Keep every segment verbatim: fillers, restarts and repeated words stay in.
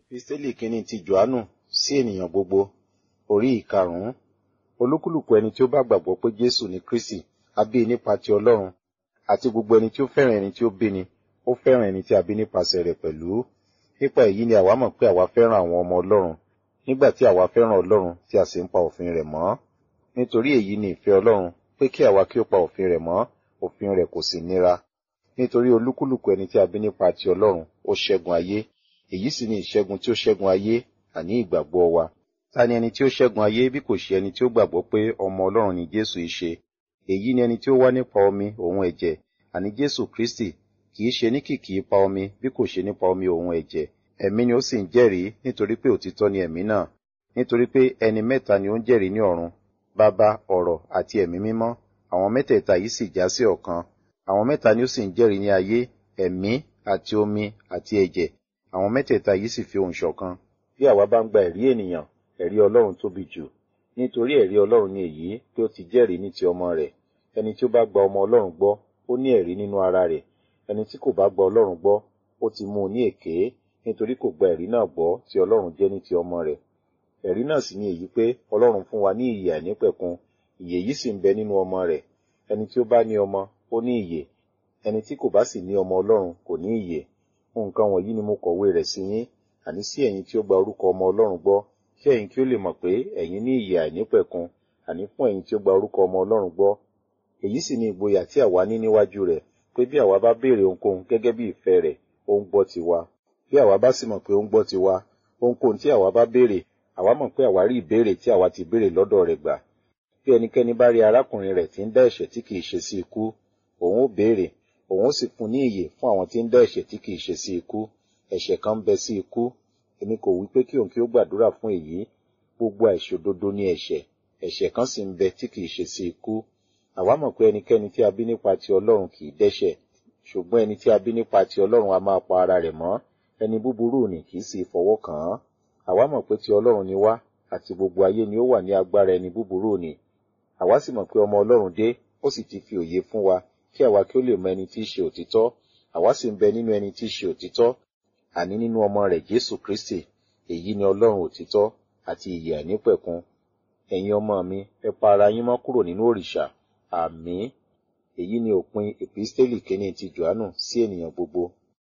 Episteli kínní ti Jòhánù sí ènìyàn gbogbo, orí ìkarùn-ún. Olúkúlùkù ẹni tí ó bá gbàgbọ́ pé Jésù ni Kristi, a bí nípa ti Ọlọ́run, àti gbogbo ẹni tí ó fẹ́ràn ẹni tí ó bí ni, ó fẹ́ràn ẹni tí a bí nípasẹ̀ rẹ̀ pẹ̀lú. Nípa èyí ni àwa mọ̀ pé àwa fẹ́ràn àwọn ọmọ Ọlọ́run, nígbà tí àwa fẹ́ràn Ọlọ́run tí a sì ń pa òfin rẹ̀ mọ́. Nítorí èyí ni ìfẹ́ Ọlọ́run, pé kí àwa kí ó pa òfin rẹ̀ mọ́, òfin rẹ̀ kò sì nira. Nítorí olúkúlùkù ẹni tí a bí nípa ti Ọlọ́run, ó ṣẹ́gun ayé. Èyí sì ni ìṣẹ́gun tí ó ṣẹ́gun ayé, àní ìgbàgbọ́ wa. Ta ni ẹni tí ó ṣẹ́gun ayé bí kò ṣe ẹni tí ó gbàgbọ́ pé ọmọ Ọlọ́run ni Jésù í ṣe? Èyí ni ẹni tí ó wá nípa omi òun ẹ̀jẹ̀, àní Jésù Kristi, kì í ṣe ní kìkì ipa omi bí kò ṣe nípa omi òun ẹ̀jẹ̀. Ẹ̀mí ni ó sì ń jẹ́rìí, nítorí pé òtítọ́ ni ẹ̀mí náà. Nítorí pé ẹni mẹ́ta ni ó ń jẹ́rìí ní ọ̀run, Baba, Ọ̀rọ̀ àti Ẹ̀mí mímọ́. Àwọn mẹ́tẹ̀ẹ̀ta yìí sì já sí ọ̀kan. Àwọn mẹ́ta ni ó sì ń jẹ́rìí ní ayé, ẹ̀mí àti omi àti ẹ̀jẹ̀. Àwọn mẹ́tẹ̀ẹ̀ta yìí sì fi ohùn ṣọ̀kan. Bí àwa bá ń gba ẹ̀rí ènìyàn, ẹ̀rí Ọlọ́run tóbi jù. Nítorí ẹ̀rí Ọlọ́run ni èyí pé ó ti jẹ́rìí ní ti ọmọ rẹ̀. Ẹni tí ó bá gba ọmọ Ọlọ́run gbọ́, ó ní ẹ̀rí nínú ara rẹ̀. Ẹni tí kò bá gba Ọlọ́run gbọ́, ó ti mú un ní èké, nítorí kò gba ẹ̀rí náà gbọ́ tí Ọlọ́run jẹ́ ní ti ọmọ rẹ̀. Ẹ̀rí náà sì ni èyí pé Ọlọ́run fún wa ní ìyè àìnípẹ̀kun, ìyè yìí sì ń bẹ nínú ọmọ rẹ̀. Ẹni tí ó bá ní ọmọ, ó ní ìyè. Ẹni tí kò bá sì ní ọmọ Ọlọ́run kò ní ìyè. Nǹkan wọ̀nyí ni mo kọ̀wé rẹ̀ sí yín, àní sí ẹ̀yin tí ó gba orúkọ ọmọ Ọlọ́run gbọ́, kí ẹ̀yin kí ó lè mọ̀ pé ẹ̀yin ní ìyè àìnípẹ̀kun, àní fún ẹ̀yin tí ó gba orúkọ ọmọ Ọlọ́run gbọ́. Èyí sì ni ìgboyà tí àwa ní níwájú rẹ̀, pé bí àwa bá béèrè ohunkóhun gẹ́gẹ́ bí ìfẹ́ rẹ̀, ó ń gbọ́ tiwa. Bí àwa bá sì mọ̀ pé ó ń gbọ́ tiwa, ohunkóhun tí àwa bá béèrè, àwa mọ̀ pé àwa rí ìbéèrè tí àwa ti béèrè lọ́dọ̀ rẹ̀ gbà. Bí ẹnikẹ́ni bá rí arákùnrin rẹ̀ tí ń dá ẹ̀ṣẹ̀ tí kìí ṣe sí ikú, òun ó béèrè, òun ó sì fún ní ìyè fún àwọn tí ń dá ẹ̀ṣẹ̀ tí kìí ṣe sí ikú. Ẹ̀ṣẹ̀ kan ń bẹ sí ikú. Èmi kò wí pé kí òun kí ó gbàdúrà fún èyí. Gbogbo àìṣòdodo ni ẹ̀ṣẹ̀. Ẹ̀ṣẹ̀ kan sì ń bẹ tí kìí ṣe sí ikú. Àwa mọ̀ pé ẹnikẹ́ni tí a bí nípa ti Ọlọ́run kìí dẹ́ṣẹ̀. Ṣùgbọ́n ẹni tí a bí nípa ti Ọlọ́run a máa pa ara rẹ̀ mọ́. Ẹni búburú ni kìí sì fọwọ́ kàn án. Àwa mọ̀ pé ti Ọlọ́run ni wá, àti gbogbo ayé ni ó wà ní agbára ẹni búburú ni. Àwa sì mọ̀ pé ọmọ Ọlọ́run dé, ó sì ti fi òye fún wa, kí àwa kí ó lè mọ ẹni tí í ṣe òtítọ́. Àwa sì ń bẹ nínú ẹni tí í ṣe òtítọ́, àní nínú ọmọ rẹ̀ Jésù Kristi. Èyí ni Ọlọ́run òtítọ́ àti ìyè àìnípẹ̀kun. Ẹ̀yin ọmọ mi, ẹ pa ara yín mọ́ kúrò nínú òrìṣà. Àmín. Èyí ni òpin Episteli kínní ti Jòhánù sí ènìyàn gbogbo.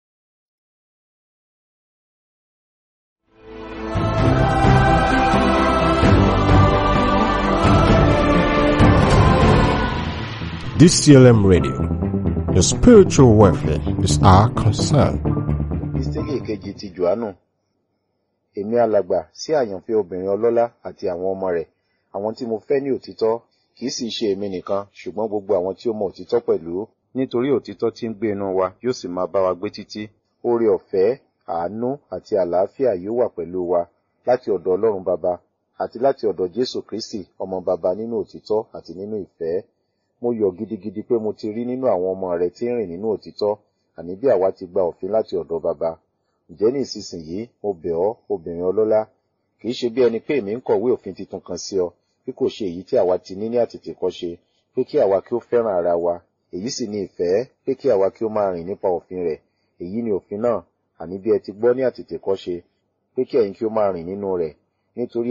D C L M Radio, your spiritual welfare is our concern. Episteli kejì ti Jòhánù. Èmi alàgbà sí àyànfẹ́ obìnrin ọlọ́lá àti àwọn ọmọ rẹ̀, àwọn tí mo fẹ́ ní òtítọ́, kìí sì ṣe èmi nìkan, ṣùgbọ́n gbogbo àwọn tí ó mọ òtítọ́ pẹ̀lú. Nítorí òtítọ́ tí ń gbé inú wa yóò sì máa bá wa gbé títí. Oore ọ̀fẹ́, àánú àti àlàáfíà yóò wà pẹ̀lú wa láti ọ̀dọ̀ Ọlọ́run Baba àti láti ọ̀dọ̀ Jésù Kristi ọmọ Baba nínú òtítọ́ àti nínú ìfẹ́. Mo yọ̀ gidigidi pé mo ti rí nínú àwọn ọmọ rẹ̀ tí ń rìn nínú òtítọ́, àní bí àwa ti gba òfin láti ọ̀dọ̀ Baba. Ǹjẹ́ ní ìsinsìnyí mo bẹ̀ ọ́, obìnrin ọlọ́lá, kìí ṣe bí ẹni pé èmi ń kọ̀wé òfin titun kan sí ọ, bí kò ṣe èyí tí àwa ti ní ní àtètèkọ́ṣe, pé kí àwa kí ó fẹ́ràn ara wa. Èyí sì ni ìfẹ́, pé kí àwa kí ó máa rìn nípa òfin rẹ̀. Èyí ni òfin náà, àní bí ẹ ti gbọ́ ní àtètèkọ́ṣe, pé kí ẹ̀yin kí ó máa rìn nínú rẹ̀. Nítorí